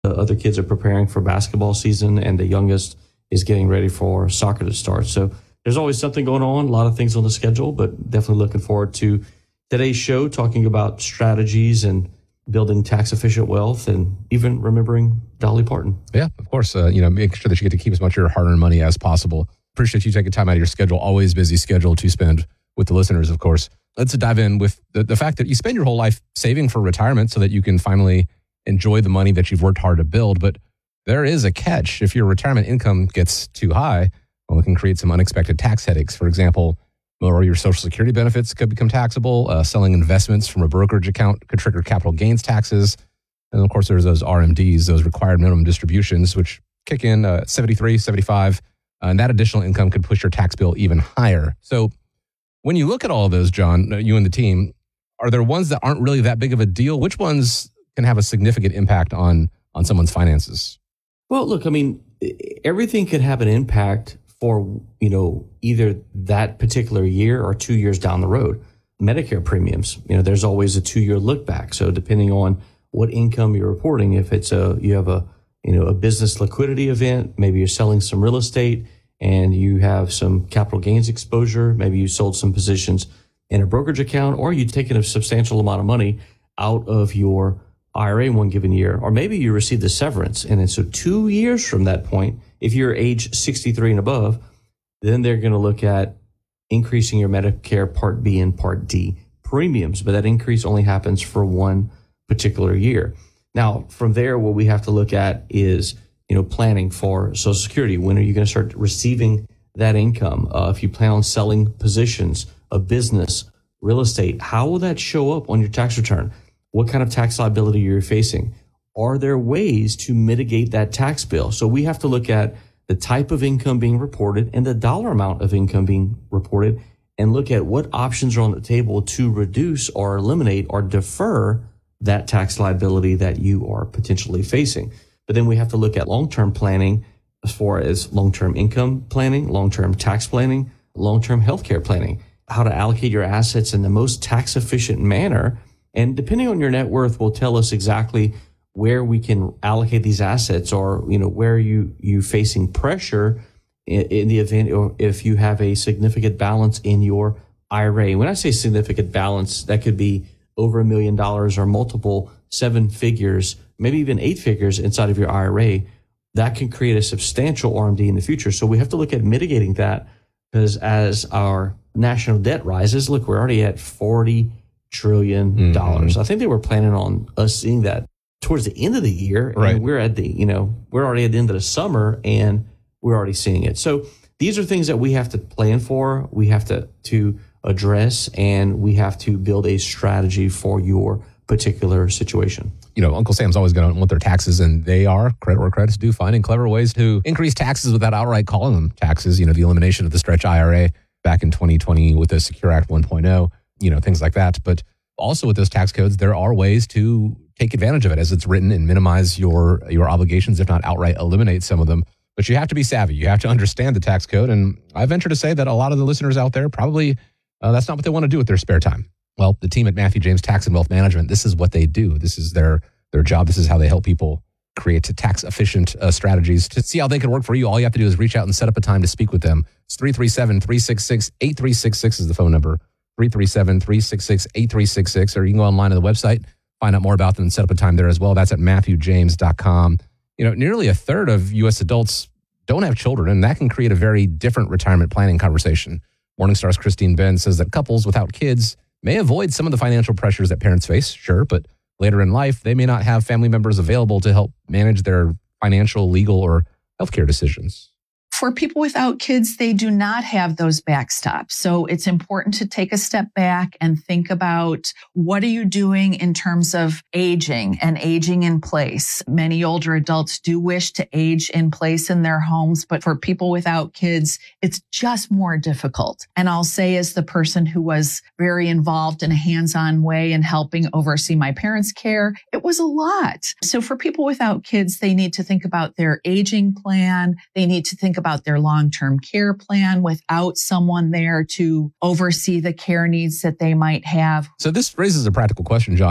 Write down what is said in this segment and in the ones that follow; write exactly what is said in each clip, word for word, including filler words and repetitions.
The other kids are preparing for basketball season, and the youngest is getting ready for soccer to start. So there's always something going on, a lot of things on the schedule, but definitely looking forward to today's show, talking about strategies and building tax-efficient wealth and even remembering Dolly Parton. Yeah, of course. Uh, you know, make sure that you get to keep as much of your hard-earned money as possible. Appreciate you taking time out of your schedule, always busy schedule to spend with the listeners, of course. Let's dive in with the, the fact that you spend your whole life saving for retirement so that you can finally enjoy the money that you've worked hard to build. But there is a catch. If your retirement income gets too high, well, it can create some unexpected tax headaches. For example, or your Social Security benefits could become taxable. Uh, selling investments from a brokerage account could trigger capital gains taxes. And of course, there's those R M Ds, those required minimum distributions, which kick in uh, seventy-three, seventy-five, uh, and that additional income could push your tax bill even higher. So when you look at all of those, John, you and the team, are there ones that aren't really that big of a deal? Which ones can have a significant impact on, on someone's finances? Well, look, I mean, everything could have an impact for, you know, either that particular year or two years down the road. Medicare premiums, you know, there's always a two-year look back. So depending on what income you're reporting, if it's a, you have a, you know, a business liquidity event, maybe you're selling some real estate and you have some capital gains exposure, maybe you sold some positions in a brokerage account, or you've taken a substantial amount of money out of your I R A one given year, or maybe you received the severance. And then so two years from that point, if you're age sixty-three and above, then they're going to look at increasing your Medicare Part B and Part D premiums. But that increase only happens for one particular year. Now, from there, what we have to look at is, you know, planning for Social Security. When are you going to start receiving that income? Uh, if you plan on selling positions, a business, real estate, how will that show up on your tax return? What kind of tax liability you're facing? Are there ways to mitigate that tax bill? So we have to look at the type of income being reported and the dollar amount of income being reported, and look at what options are on the table to reduce or eliminate or defer that tax liability that you are potentially facing. But then we have to look at long-term planning as far as long-term income planning, long-term tax planning, long-term healthcare planning, how to allocate your assets in the most tax-efficient manner. And depending on your net worth will tell us exactly where we can allocate these assets, or, you know, where you, you facing pressure in, in the event, or if you have a significant balance in your I R A. When I say significant balance, that could be over a million dollars or multiple seven figures, maybe even eight figures inside of your I R A. That can create a substantial R M D in the future. So we have to look at mitigating that, because as our national debt rises, look, we're already at forty trillion dollars. Mm-hmm. I think they were planning on us seeing that towards the end of the year. Right. And we're at the, you know, we're already at the end of the summer and we're already seeing it. So these are things that we have to plan for, we have to, to address, and we have to build a strategy for your particular situation. You know, Uncle Sam's always going to want their taxes, and they are, credit where credit's due, finding clever ways to increase taxes without outright calling them taxes. You know, the elimination of the stretch I R A back in twenty twenty with the Secure Act one point oh, you know, things like that. But also with those tax codes, there are ways to take advantage of it as it's written and minimize your your obligations, if not outright eliminate some of them. But you have to be savvy. You have to understand the tax code. And I venture to say that a lot of the listeners out there probably, uh, that's not what they want to do with their spare time. Well, the team at Matthew James Tax and Wealth Management, this is what they do. This is their their job. This is how they help people create tax efficient uh, strategies. To see how they can work for you, all you have to do is reach out and set up a time to speak with them. It's three three seven, three six six, eight three six six is the phone number. three three seven, three six six, eight three six six, or you can go online to the website, find out more about them and set up a time there as well. That's at matthew james dot com. You know, nearly a third of U S adults don't have children, and that can create a very different retirement planning conversation. Morningstar's Christine Benn says that couples without kids may avoid some of the financial pressures that parents face, sure, but later in life, they may not have family members available to help manage their financial, legal, or healthcare decisions. For people without kids, they do not have those backstops. So it's important to take a step back and think about, what are you doing in terms of aging and aging in place? Many older adults do wish to age in place in their homes, but for people without kids, it's just more difficult. And I'll say, as the person who was very involved in a hands-on way in helping oversee my parents' care, it was a lot. So for people without kids, they need to think about their aging plan. They need to think about their long-term care plan without someone there to oversee the care needs that they might have. So this raises a practical question, John. Who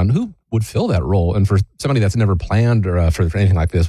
would fill that role. And for somebody that's never planned or uh, for, for anything like this,